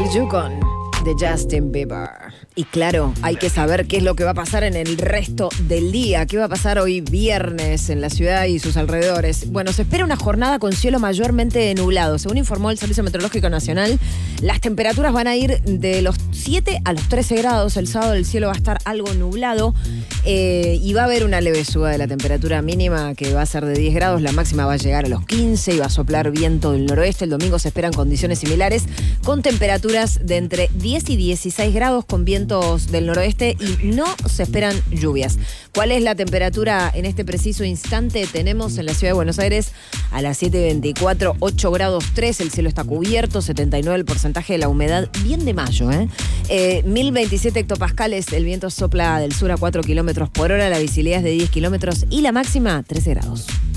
Like You con de Justin Bieber. Y claro, hay que saber qué es lo que va a pasar en el resto del día. ¿Qué va a pasar hoy viernes en la ciudad y sus alrededores? Bueno, se espera una jornada con cielo mayormente nublado. Según informó el Servicio Meteorológico Nacional, las temperaturas van a ir de los 7 a los 13 grados. El sábado el cielo va a estar algo nublado y va a haber una leve suba de la temperatura mínima que va a ser de 10 grados. La máxima va a llegar a los 15 y va a soplar viento del noroeste. El domingo se esperan condiciones similares con temperaturas de entre 10 y 16 grados con vientos del noroeste y no se esperan lluvias. ¿Cuál es la temperatura en este preciso instante? Tenemos en la ciudad de Buenos Aires a las 7:24, 8 grados 3, el cielo está cubierto, 79 el porcentaje de la humedad, bien de mayo, 1027 hectopascales, el viento sopla del sur a 4 kilómetros por hora, la visibilidad es de 10 kilómetros y la máxima 13 grados.